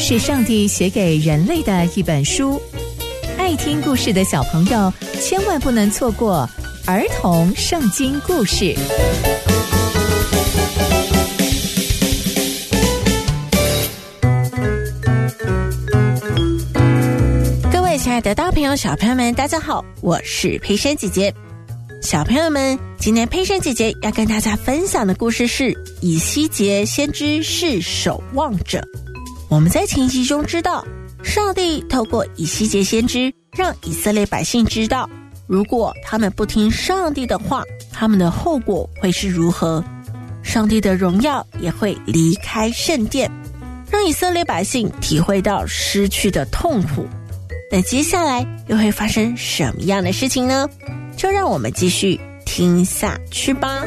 是上帝写给人类的一本书，爱听故事的小朋友千万不能错过儿童圣经故事。 各位亲爱的大朋友小朋友们，大家好，我是佩珊姐姐。小朋友们，今天佩珊姐姐要跟大家分享的故事是以西结先知是守望者。我们在前集中知道，上帝透过以西结先知让以色列百姓知道，如果他们不听上帝的话，他们的后果会是如何，上帝的荣耀也会离开圣殿，让以色列百姓体会到失去的痛苦。那接下来又会发生什么样的事情呢？就让我们继续听下去吧。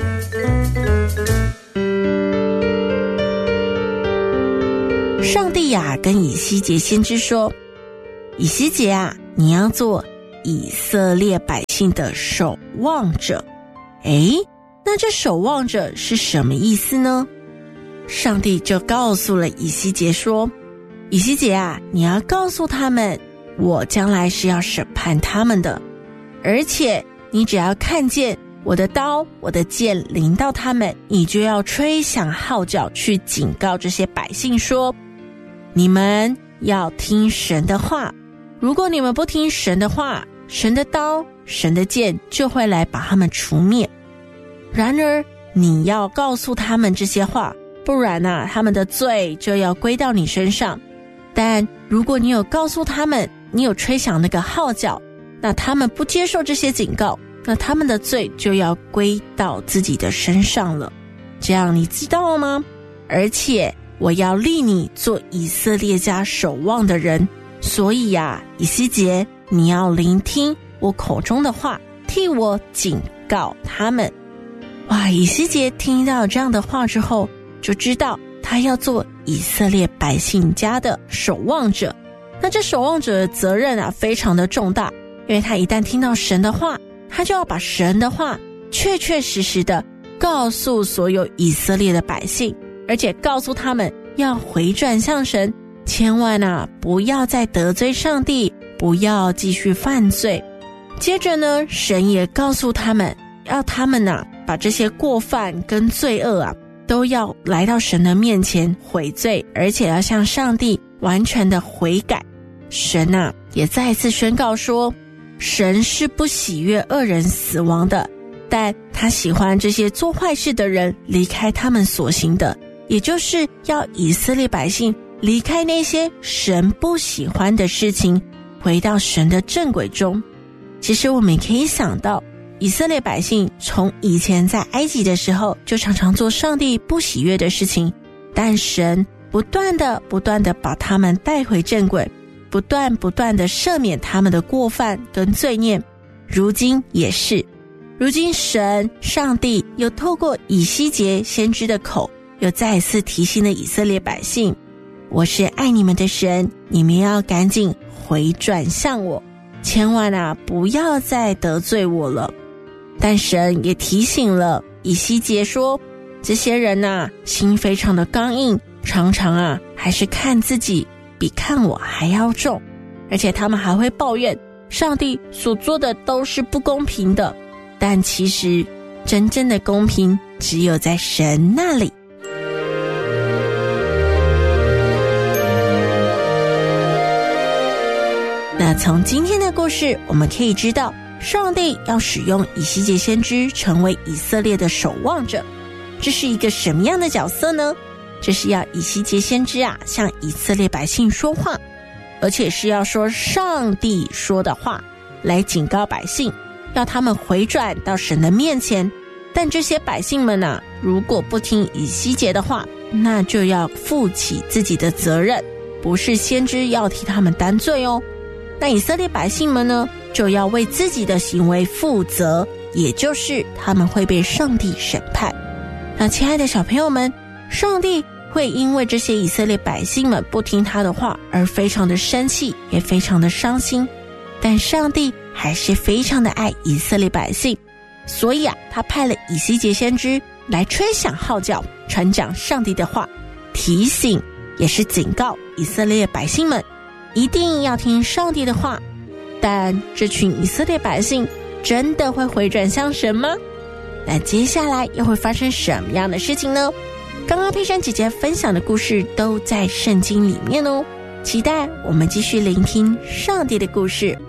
上帝呀，跟以西结先知说，以西结啊，你要做以色列百姓的守望者。那这守望者是什么意思呢？上帝就告诉了以西结说，以西结啊，你要告诉他们，我将来是要审判他们的，而且你只要看见我的刀我的剑临到他们，你就要吹响号角去警告这些百姓说，你们要听神的话，如果你们不听神的话，神的刀神的剑就会来把他们除灭。然而你要告诉他们这些话，不然啊，他们的罪就要归到你身上。但如果你有告诉他们，你有吹响那个号角，那他们不接受这些警告，那他们的罪就要归到自己的身上了。这样你知道吗？而且我要立你做以色列家守望的人，所以呀，以西结，你要聆听我口中的话，替我警告他们。哇，以西结听到这样的话之后，就知道他要做以色列百姓家的守望者。那这守望者的责任啊，非常的重大，因为他一旦听到神的话，他就要把神的话确确实实的告诉所有以色列的百姓，而且告诉他们要回转向神，千万啊不要再得罪上帝，不要继续犯罪。接着呢，神也告诉他们，要他们啊把这些过犯跟罪恶啊都要来到神的面前悔罪，而且要向上帝完全的悔改。神啊也再一次宣告说，神是不喜悦恶人死亡的，但他喜欢这些做坏事的人离开他们所行的，也就是要以色列百姓离开那些神不喜欢的事情，回到神的正轨中。其实我们也可以想到，以色列百姓从以前在埃及的时候就常常做上帝不喜悦的事情，但神不断的把他们带回正轨，不断的赦免他们的过犯跟罪孽。如今也是，如今上帝又透过以西结先知的口，又再一次提醒了以色列百姓，我是爱你们的神，你们要赶紧回转向我，千万啊不要再得罪我了。但神也提醒了以西结说，这些人啊心非常的刚硬，常常啊还是看自己比看我还要重，而且他们还会抱怨上帝所做的都是不公平的。但其实真正的公平只有在神那里。那从今天的故事我们可以知道，上帝要使用以西结先知成为以色列的守望者，这是一个什么样的角色呢？这是要以西结先知啊向以色列百姓说话，而且是要说上帝说的话，来警告百姓，要他们回转到神的面前。但这些百姓们啊，如果不听以西结的话，那就要负起自己的责任，不是先知要替他们担罪哦。那以色列百姓们呢，就要为自己的行为负责，也就是他们会被上帝审判。那亲爱的小朋友们，上帝会因为这些以色列百姓们不听他的话而非常的生气，也非常的伤心，但上帝还是非常的爱以色列百姓，所以啊，他派了以西结先知来吹响号角，传讲上帝的话，提醒也是警告以色列百姓们一定要听上帝的话。但这群以色列百姓真的会回转向神吗？那接下来又会发生什么样的事情呢？刚刚佩珊姐姐分享的故事都在圣经里面哦，期待我们继续聆听上帝的故事。